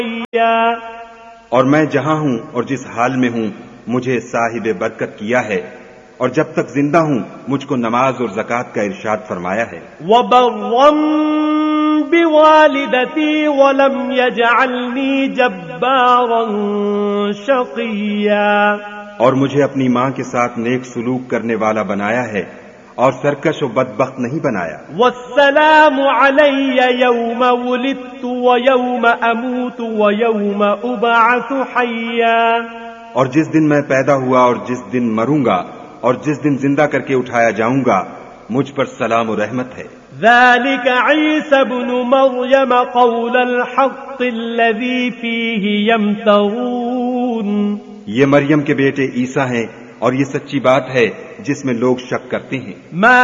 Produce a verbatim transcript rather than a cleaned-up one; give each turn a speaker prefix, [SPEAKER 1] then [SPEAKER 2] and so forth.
[SPEAKER 1] और मैं जहां हूं और जिस हाल में हूं मुझे साहिब बरकत किया है, और जब तक जिंदा हूं मुझको नमाज और ज़कात का इरशाद फरमाया है।
[SPEAKER 2] वबर्रम बिवालिदती वलम यजअलनी जब्बारन शक़िया,
[SPEAKER 1] और मुझे अपनी मां के साथ नेक सुलूक करने वाला बनाया है और सरकश और बदबख्त नहीं बनाया।
[SPEAKER 2] वस्सलामु अलैया यौम वुलिदतु व यौम अमूतु व यौम उबअसु हय्या, और
[SPEAKER 1] जिस दिन मैं पैदा हुआ और जिस दिन मरूंगा और जिस दिन जिंदा करके उठाया जाऊंगा मुझ पर सलाम और रहमत है।
[SPEAKER 2] ज़ालिक ईसा इब्नु मरयम क़ौलुल हक़्क़िल्लज़ी फ़ीही यमतरून,
[SPEAKER 1] ये मरियम के बेटे ईसा हैं और ये सच्ची बात है जिसमें लोग शक करते हैं।